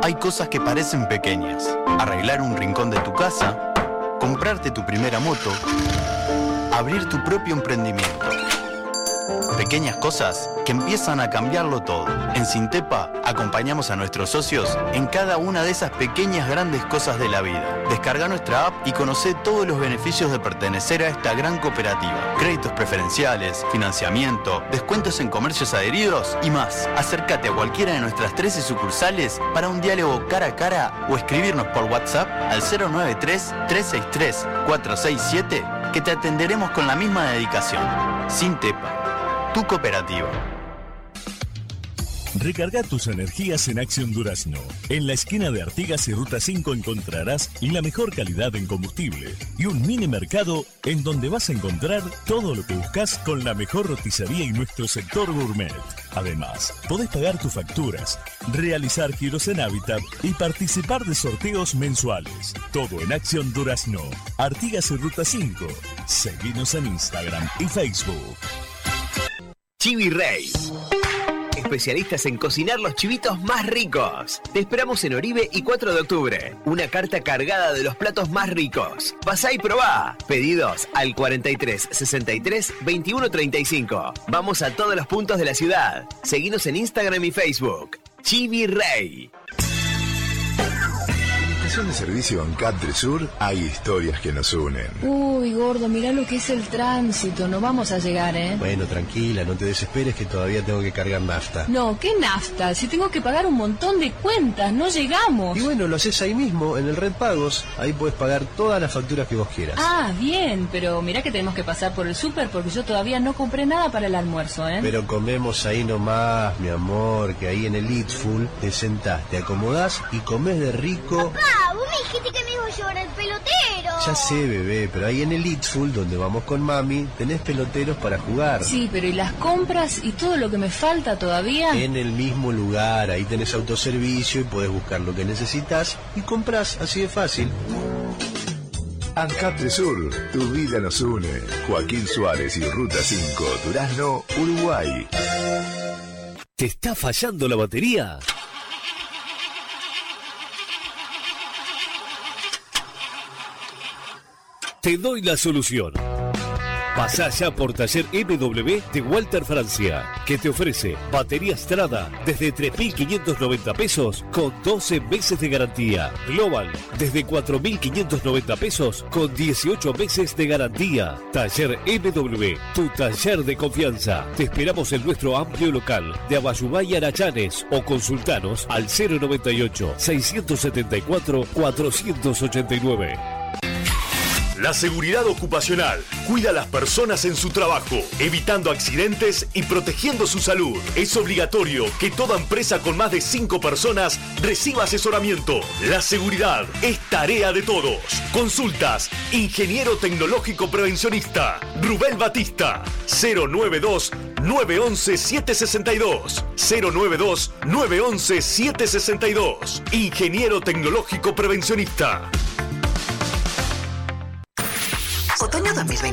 Hay cosas que parecen pequeñas. Arreglar un rincón de tu casa, comprarte tu primera moto, abrir tu propio emprendimiento. Pequeñas cosas que empiezan a cambiarlo todo. En Sintepa acompañamos a nuestros socios en cada una de esas pequeñas grandes cosas de la vida. Descarga nuestra app y conoce todos los beneficios de pertenecer a esta gran cooperativa. Créditos preferenciales, financiamiento, descuentos en comercios adheridos y más. Acércate a cualquiera de nuestras 13 sucursales para un diálogo cara a cara o escribirnos por WhatsApp al 093-363-467 que te atenderemos con la misma dedicación. Sintepa, tu cooperativa. Recarga tus energías en Acción Durazno. En la esquina de Artigas y Ruta 5 encontrarás la mejor calidad en combustible y un mini mercado en donde vas a encontrar todo lo que buscas con la mejor roticería y nuestro sector gourmet. Además, podés pagar tus facturas, realizar giros en Habitat y participar de sorteos mensuales. Todo en Acción Durazno. Artigas y Ruta 5. Seguinos en Instagram y Facebook. Chivi Reyes. Especialistas en cocinar los chivitos más ricos. Te esperamos en Oribe y 4 de octubre. Una carta cargada de los platos más ricos. Pasá y probá. Pedidos al 43 63 21 35. Vamos a todos los puntos de la ciudad. Seguinos en Instagram y Facebook. Chivi Rey. De servicio en Sur hay historias que nos unen. Uy, gordo, mirá lo que es el tránsito. No vamos a llegar, ¿eh? Bueno, tranquila, no te desesperes que todavía tengo que cargar nafta. No, ¿qué nafta? Si tengo que pagar un montón de cuentas, no llegamos. Y bueno, lo haces ahí mismo, en el Red Pagos. Ahí puedes pagar todas las facturas que vos quieras. Ah, bien, pero mirá que tenemos que pasar por el súper porque yo todavía no compré nada para el almuerzo, ¿eh? Pero comemos ahí nomás, mi amor, que ahí en el Eatful te sentás, te acomodás y comés de rico. Papá, vos me dijiste que me iba a llevar al pelotero. Ya sé, bebé, pero ahí en el Eatful, donde vamos con mami, tenés peloteros para jugar. Sí, pero ¿y las compras y todo lo que me falta todavía? En el mismo lugar, ahí tenés autoservicio y podés buscar lo que necesitas y comprás, así de fácil. ANCAP Sur, tu vida nos une. Joaquín Suárez y Ruta 5, Durazno, Uruguay. ¿Te está fallando la batería? Te doy la solución. Pasá ya por Taller MW de Walter Francia, que te ofrece batería Strada desde 3.590 pesos con 12 meses de garantía. Global desde 4.590 pesos con 18 meses de garantía. Taller MW, tu taller de confianza. Te esperamos en nuestro amplio local de Abayubay y Arachanes o consultanos al 098-674-489. La seguridad ocupacional cuida a las personas en su trabajo, evitando accidentes y protegiendo su salud. Es obligatorio que toda empresa con más de 5 personas reciba asesoramiento. La seguridad es tarea de todos. Consultas, Ingeniero Tecnológico Prevencionista, Rubén Batista, 092-911-762, 092-911-762. Ingeniero Tecnológico Prevencionista. Otoño 2020.